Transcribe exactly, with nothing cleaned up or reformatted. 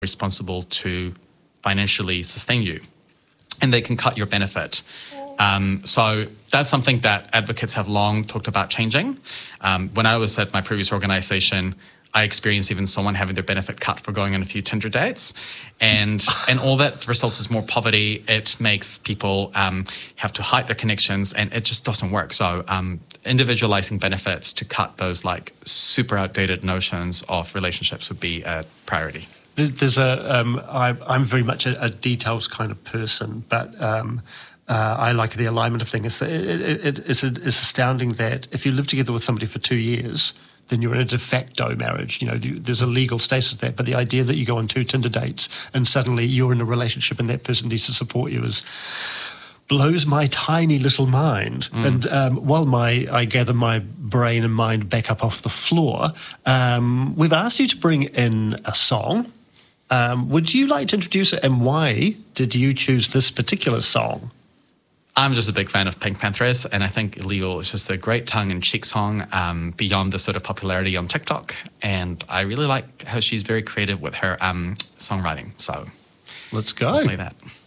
responsible to financially sustain you, and they can cut your benefit. Um, so that's something that advocates have long talked about changing. Um, when I was at my previous organization, I experienced even someone having their benefit cut for going on a few Tinder dates. And and all that results is more poverty. It makes people um, have to hide their connections, and it just doesn't work. So um, individualizing benefits to cut those like super outdated notions of relationships would be a priority. There's, there's a, um, I, I'm very much a, a details kind of person, but um, uh, I like the alignment of things. It, it, it, it's, it's astounding that if you live together with somebody for two years, then you're in a de facto marriage. You know, there's a legal status there. But the idea that you go on two Tinder dates and suddenly you're in a relationship and that person needs to support you is blows my tiny little mind. Mm. And um, while my I gather my brain and mind back up off the floor, um, we've asked you to bring in a song. Um, would you like to introduce it, and why did you choose this particular song? I'm just a big fan of Pink Panthers, and I think Illegal is just a great tongue-in-cheek song um, beyond the sort of popularity on TikTok. And I really like how she's very creative with her um, songwriting. So let's go. I'll play that.